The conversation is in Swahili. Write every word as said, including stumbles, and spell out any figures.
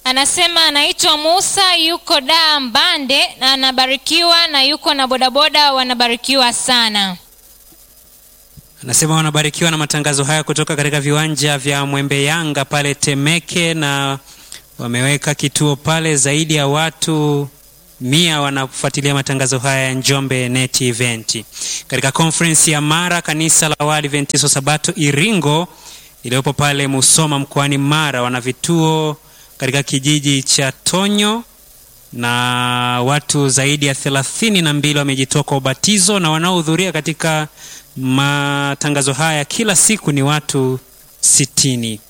Anasema anaitwa Musa, yuko Dar Mbande na anabarikiwa, na yuko na bodaboda wanabarikiwa sana. Anasema wanabarikiwa na matangazo haya kutoka katika viwanja vya Mwembe Yanga pale Temeke, na wameweka kituo pale. Zaidi ya watu mia wanafuatilia matangazo haya ya Njombe Net Event. Katika conference ya Mara, kanisa la Waadventista Sabato Iringo iliyopo pale Musoma mkoani Mara, wana vituo katika kijiji cha Tonyo, na watu zaidi ya thelathini na mbili wamejitoa kwa ubatizo, na wanaohudhuria katika matangazo haya kila siku ni watu sitini.